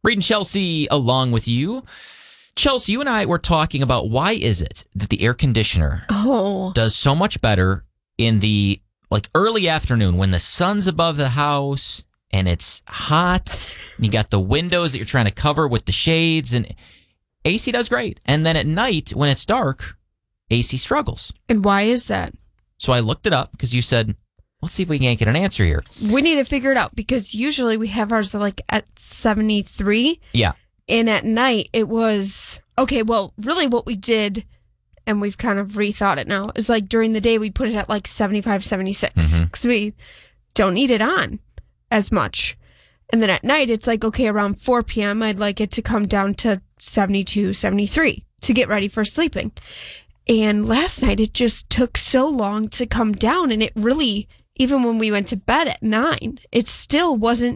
Reed and Chelsea along with you. Chelsea, you and I were talking about why is it that the air conditioner does so much better in the early afternoon when the sun's above the house and it's hot and you got the windows that you're trying to cover with the shades, and AC does great. And then at night when it's dark, AC struggles. And why is that? So I looked it up because you said, let's see if we can't get an answer here. We need to figure it out because usually we have ours at 73. Yeah. And at night it was, really what we did, and we've kind of rethought it now, is during the day we put it at 75, 76 because we don't need it on as much. And then at night it's around 4 p.m. I'd like it to come down to 72, 73 to get ready for sleeping. And last night it just took so long to come down, and it really, even when we went to bed at 9, it still wasn't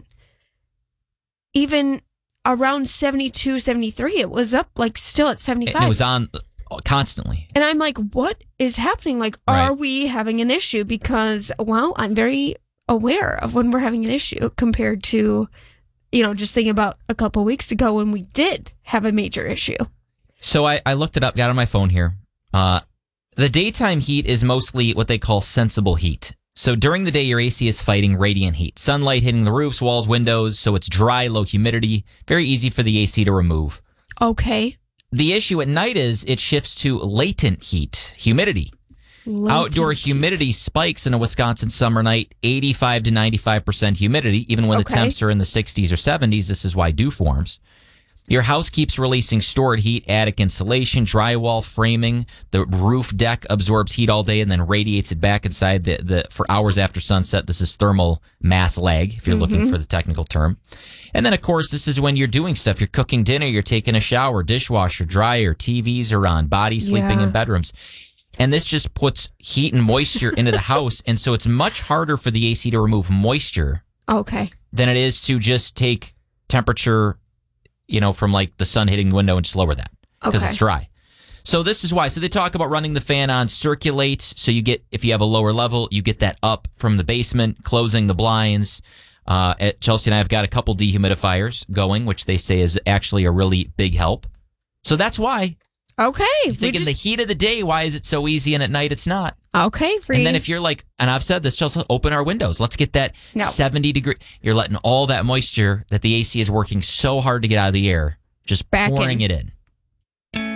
even around 72, 73. It was up still at 75. And it was on constantly. And I'm like, what is happening? Are we having an issue? Because, I'm very aware of when we're having an issue compared to, just thinking about a couple weeks ago when we did have a major issue. So I looked it up, got on my phone here. The daytime heat is mostly what they call sensible heat. So during the day, your AC is fighting radiant heat. Sunlight hitting the roofs, walls, windows, so it's dry, low humidity. Very easy for the AC to remove. Okay. The issue at night is it shifts to latent heat, humidity. Outdoor humidity spikes in a Wisconsin summer night, 85 to 95% humidity. Even when the temps are in the 60s or 70s, this is why dew forms. Your house keeps releasing stored heat, attic insulation, drywall, framing. The roof deck absorbs heat all day and then radiates it back inside for hours after sunset. This is thermal mass lag, if you're looking for the technical term. And then, of course, this is when you're doing stuff. You're cooking dinner, you're taking a shower, dishwasher, dryer, TVs are on, body sleeping in bedrooms. And this just puts heat and moisture into the house. And so it's much harder for the AC to remove moisture than it is to just take temperature from the sun hitting the window and just lower that because it's dry. So this is why. So they talk about running the fan on circulate. So you get, if you have a lower level, you get that up from the basement, closing the blinds. At Chelsea and I have got a couple dehumidifiers going, which they say is actually a really big help. So that's why. Okay. You think in the heat of the day, why is it so easy and at night it's not? Okay. And then if you're and I've said this, Chelsea, open our windows. Let's get that 70 degree. You're letting all that moisture that the AC is working so hard to get out of the air, just pouring it in.